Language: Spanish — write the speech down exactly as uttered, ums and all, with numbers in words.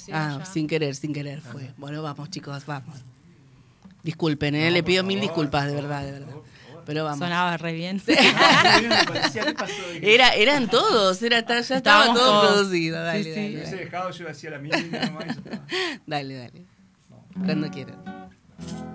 canción. Ah, ya. sin querer, sin querer fue. Bueno, vamos, chicos, vamos. Disculpen, ¿eh? Le pido mil disculpas, de verdad, de verdad. Pero vamos. Sonaba re bien. Era, eran todos, era, ya estaba Estábamos todo todos. producido. Dale, Sí, sí. dale, Me hubiese dale. dejado, yo hacía la mínima nomás y ya está. Dale, dale. Cuando quieran.